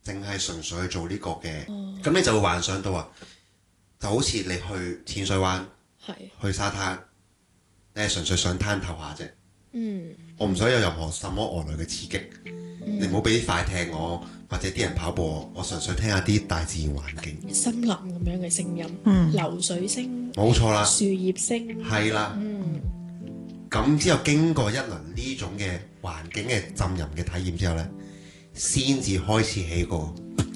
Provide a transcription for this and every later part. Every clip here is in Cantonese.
淨係純粹去做呢個嘅，咁你就會幻想到啊，就好似你去淺水灣，去沙灘，你係純粹想攤頭下啫。我唔想有任何什麼外來嘅刺激，你唔好俾啲快艇我，或者啲人跑步我純粹聽下啲大自然環境， 森林咁樣嘅聲音，流水聲， 冇錯啦， 樹葉聲， 係啦。咁之後經過一輪呢種嘅環境嘅浸淫嘅體驗之後呢，先至開始起個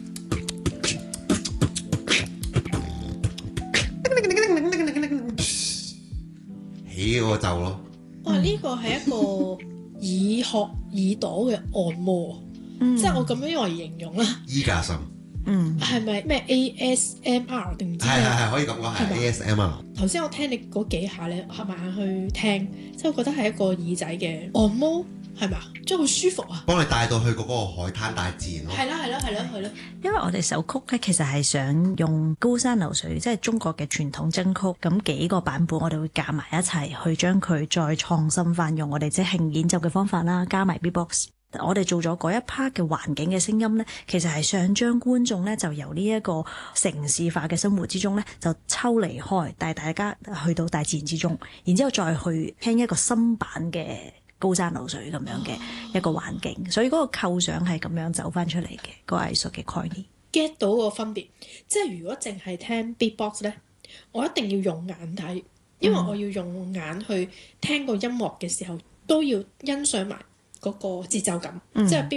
起嗰個奏咯。 哇！呢個係一個耳殼耳朵嘅按摩，即係我咁樣嚟形容啦。 依家心， 係咪咩 ASMR 定唔知？ 係可以咁講，係 ASMR。 頭先我聽你嗰幾下咧，合埋眼去聽，即係我覺得係一個耳仔嘅按摩，係咪啊？即係好舒服啊！ 幫你帶到去嗰個海灘大自然咯。 係咯。 因為我哋首曲咧，其實係想用高山流水，即係中國嘅傳統真曲，咁幾個版本我哋會夾埋一齊去將佢再創新翻，用我哋即興演奏嘅方法啦，加埋 beatbox。我哋做咗嗰一 part 嘅環境嘅聲音呢，其實係想將觀眾呢就由呢一個城市化嘅生活之中呢就抽離開，帶大家去到大自然之中，然之後再去聽一個新版嘅高山流水咁樣嘅一個環境，所以嗰個構想係咁樣走翻出嚟嘅個藝術嘅概念。 get 到個分別，即係如果淨係聽 beatbox 呢，我一定要用眼睇，因為我要用眼去聽個音樂嘅時候，都要欣賞埋嗰個節奏感，即係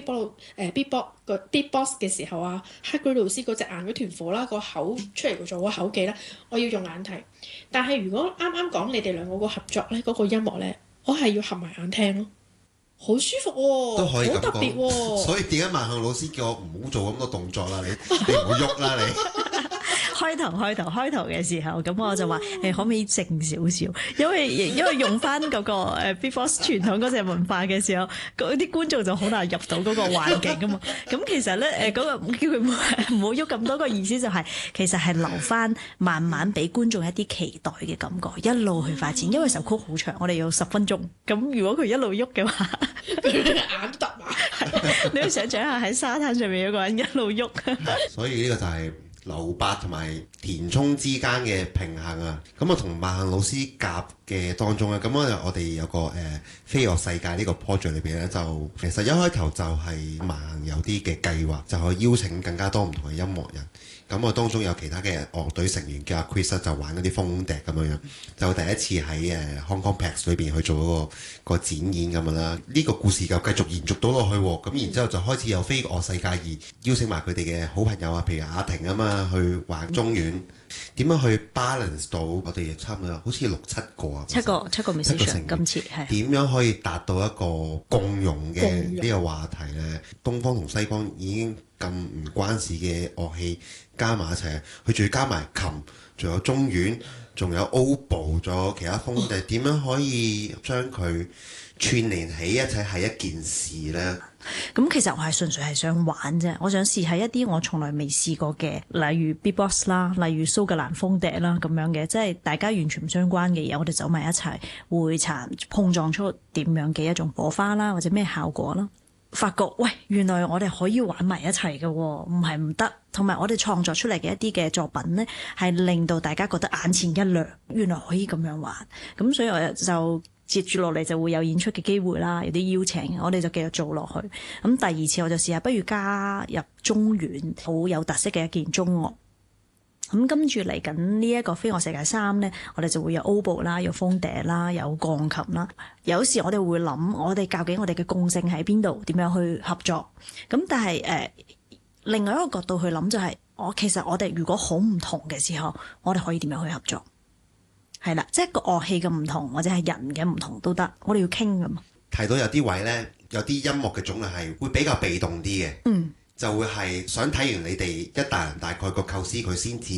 beatbox 嘅時候啊，黑鬼老師嗰隻眼嗰團火啦，個口出嚟做個口技啦，我要用眼睇。但係如果啱啱講你哋兩個個合作咧，嗰個音樂咧，我係要合埋眼聽咯，好舒服喎， 都可以咁講， 好特別喎。 所以點解萬向老師叫我唔好做咁多動作啦？你唔好喐啦你。 開頭嘅時候，咁我就話可唔可以靜少少？因為用翻嗰個beatbox 傳統嗰隻文化嘅時候，嗰啲觀眾就好難入到嗰個環境噶嘛。咁其實咧嗰個叫佢唔好喐咁多個意思就係、其實係留翻慢慢俾觀眾一啲期待嘅感覺，一路去發展。因為首曲好長，我哋要10分鐘。咁如果佢一路喐嘅話， 眼突埋， 你要想象下喺沙灘上面有個人一路喐。 所以呢個就係留白同埋填充之間嘅平衡啊！咁我同萬幸老師夾嘅當中咧，咁我哋有個飛樂世界呢個 project 裏邊咧，就其實一開頭就係萬幸有啲嘅計劃，就可以邀請更加多唔同嘅音樂人。咁我當中有其他嘅樂隊成員叫阿 Chris 就玩嗰啲風笛咁樣，就第一次喺Hong Kong PAX 裏邊去做個展演咁樣啦。呢個故事就繼續延續到落去喎。咁然之後就開始有飛樂世界而邀請埋佢哋嘅好朋友啊，譬如阿婷啊嘛，去玩中遠。點樣去 balance 到我哋差唔多好似6-7個啊？七個 musician 今次係點樣可以達到一個共融嘅呢個話題呢？東方同西方已經咁唔關事嘅樂器加埋一齊，佢仲要加埋琴，仲有中阮，仲有 oboe，仲有其他風笛，點樣可以將佢串連起一齊係一件事呢？ 咁其實我係純粹係想玩啫，我想試下一啲我從來未試過嘅，例如 beatbox 啦，例如蘇格蘭風笛啦咁樣嘅，即係大家完全唔相關嘅嘢，我哋走埋一齊會碰撞出點樣嘅一種火花啦，或者咩效果啦。發覺喂，原來我哋可以玩埋一齊嘅，唔係唔得。同埋我哋創作出嚟嘅一啲嘅作品呢，係令到大家覺得眼前一亮，原來可以咁樣玩。咁所以我就接住落嚟就會有演出嘅機會啦，有啲邀請，我哋就繼續做落去。咁第二次我就試下，不如加入中阮，好有特色嘅一件中樂。咁跟住嚟緊呢一個飛樂世界3呢，我哋就會有 oboe 啦，有風笛啦，有鋼琴啦。有時我哋會諗，我哋究竟我哋嘅共性喺邊度？點樣去合作？咁但係另外一個角度去諗就係，其實我哋如果好唔同嘅時候，我哋可以點樣去合作？係啦，即係個樂器嘅唔同，或者係人嘅唔同都得，我哋要傾噶嘛。 提到有啲位呢，有啲音樂嘅種類係會比較被動啲嘅，就會係想睇完你哋一大人大概個構思，佢先至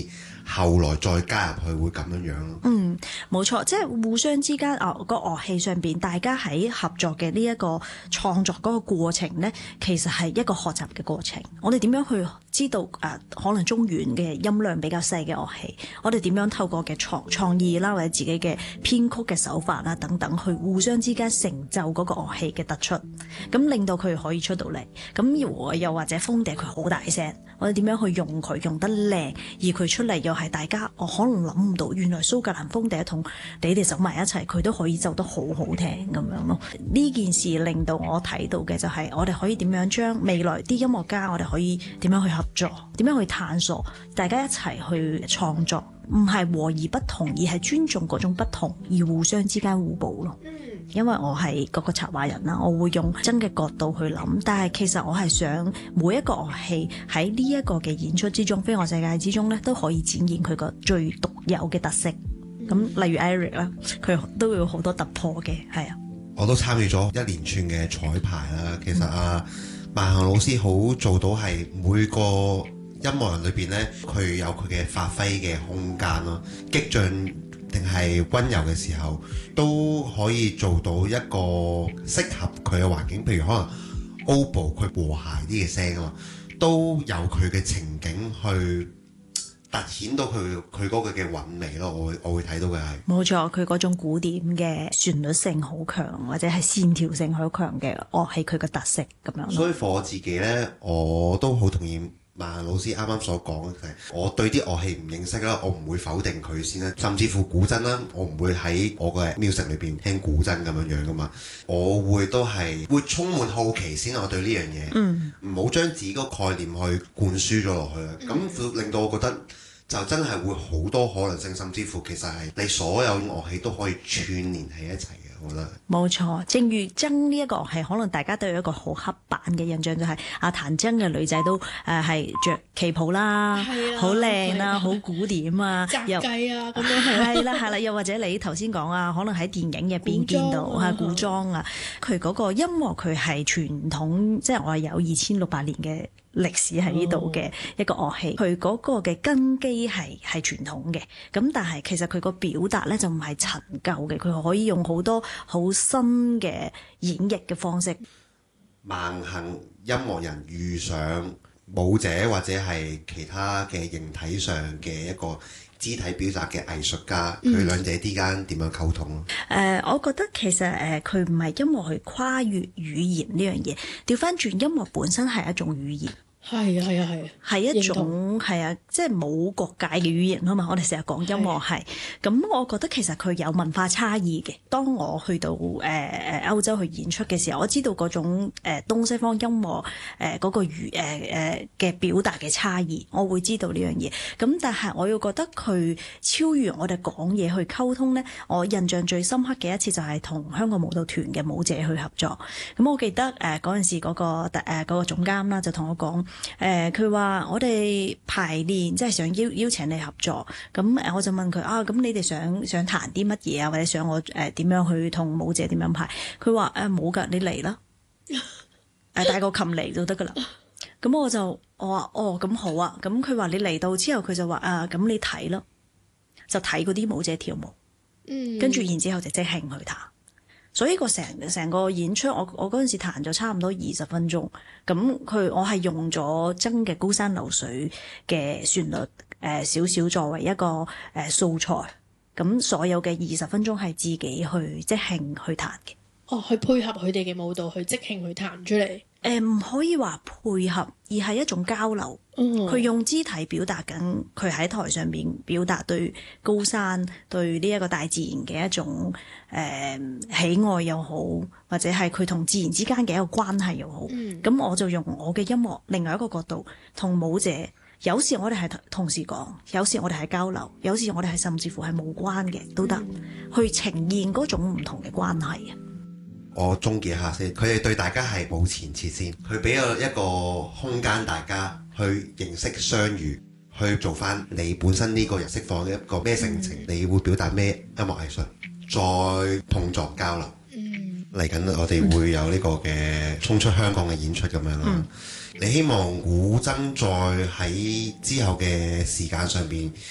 後來再加入去會咁樣樣咯。 冇錯，即係互相之間個樂器上邊，大家喺合作嘅呢一個創作嗰個過程咧，其實係一個學習嘅過程。我哋點樣去知道可能中阮嘅音量比較細嘅樂器，我哋點樣透過嘅創意啦，或者自己嘅編曲嘅手法啦等等，去互相之間成就嗰個樂器嘅突出，咁令到佢可以出到嚟。咁又或者風笛佢好大聲，我哋點樣去用佢用得靚，而佢出嚟又係大家可能諗唔到，原來蘇格蘭風笛同你哋走埋一齊，佢都可以奏得好好聽咁樣咯。呢件事令到我睇到嘅就係我哋可以點樣將未來啲音樂家，我哋可以點樣去合作，點樣去探索，大家一齊去創作，唔係和而不同，而係尊重嗰種不同，而互相之間互補咯。因為我係嗰個策劃人啦，我會用真嘅角度去諗，但係其實我係想每一個樂器喺呢一個嘅演出之中，飛樂世界之中咧，都可以展現佢個最獨有嘅特色。咁例如 Eric 啦，佢都有好多突破嘅，係啊。 我都參與咗一連串嘅彩排啦。其實萬行老師好做到係每個音樂人裏邊咧，佢有佢嘅發揮嘅空間咯，激進定係溫柔嘅時候，都可以做到一個適合佢嘅環境。譬如可能 oboe 佢和諧啲嘅聲啊嘛，都有佢嘅情景去突顯到佢嗰個嘅韻味咯。我會睇到嘅係冇錯，佢嗰種古典嘅旋律性好強，或者係線條性好強嘅樂器，佢嘅特色咁樣。 所以for我自己呢，我都好同意萬行老師啱啱所講嘅，就係我對啲樂器唔認識啦，我唔會否定佢先啦。甚至乎古箏啦，我唔會喺我嘅 music 裏邊聽古箏咁樣樣噶嘛。我會都係會充滿好奇先，我對呢樣嘢，唔好將自己個概念去灌輸咗落去啦。咁令到我覺得就真係會好多可能性，甚至乎其實係你所有樂器都可以串連喺一齊嘅。我覺得冇錯，正如箏呢一個樂器，可能大家都有一個好刻板嘅印象，就係彈箏嘅女仔都係着旗袍啦，好靚啦，好古典啊， 紮髻啊咁樣係啦，又或者你頭先講可能喺電影入邊見到古裝啊，佢嗰個音樂佢係傳統，即係我係有2600年嘅歷史喺呢度嘅一個樂器，佢嗰個嘅根基係傳統嘅，咁但係其實佢個表達咧就唔係陳舊嘅，佢可以用好多好新嘅演繹嘅方式。 萬行音樂人遇上舞者或者係其他嘅形體上嘅一個肢體表達嘅藝術家，佢兩者之間點樣溝通咯？ 我覺得其實佢唔係音樂去跨越語言呢樣嘢，調翻轉音樂本身係一種語言。係一種係啊，即係冇國界嘅語言啊嘛。我哋成日講音樂係咁，我覺得其實佢有文化差異嘅。當我去到歐洲去演出嘅時候，我知道嗰種東西方音樂嗰個嘅表達嘅差異，我會知道呢樣嘢。咁但係我要覺得佢超越我哋講嘢去溝通咧。我印象最深刻嘅一次就係同香港舞蹈團嘅舞者去合作。咁我記得嗰陣時嗰個總監啦，就同我講。佢話我哋排練即係想邀請你合作，咁我就問佢咁你哋想彈啲乜嘢啊，或者想我點樣去同舞者點樣排？佢話冇㗎，你嚟啦，帶個琴嚟就得㗎啦。咁我話咁好啊。咁佢話你嚟到之後，佢就話咁你睇咯，就睇嗰啲舞者跳舞，跟住然之後就即興去彈。所以成個演出，我嗰陣時彈咗差唔多20分鐘。咁我係用咗箏嘅高山流水嘅旋律，少少作為一個素材。咁所有嘅20分鐘係自己去即興去彈嘅。 去配合佢哋嘅舞蹈，去即興去彈出嚟。 唔可以話配合，而係一種交流。佢用肢體表達緊佢喺台上邊表達對高山、對呢一個大自然嘅一種喜愛又好，或者係佢同自然之間嘅一個關係又好。咁我就用我嘅音樂另外一個角度同舞者，有時我哋係同時講，有時我哋係交流，有時我哋係甚至乎係無關嘅都得，去呈現嗰種唔同嘅關係啊。 我總結下先，佢哋對大家係冇前設先，佢俾咗一個空間大家去認識相遇，去做翻你本身呢個人釋放一個咩性情，你會表達咩音樂藝術，再碰撞交流。嚟緊我哋會有呢個嘅衝出香港嘅演出咁樣啦。你希望古箏再喺之後嘅時間上邊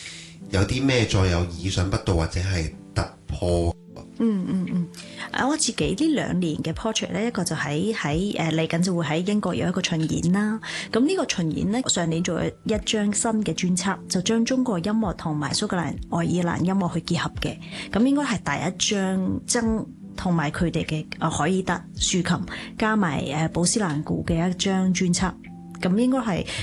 有啲咩再有意想不到或者係突破？ 我自己呢2年嘅 project 咧，一個就喺嚟緊就會喺英國有一個巡演啦。咁呢個巡演咧，上年做咗一張新嘅專輯，就將中國音樂同埋蘇格蘭、愛爾蘭音樂去結合嘅。咁應該係第一張曾同埋佢哋嘅海爾德豎琴加埋寶斯蘭古嘅一張專輯。咁應該係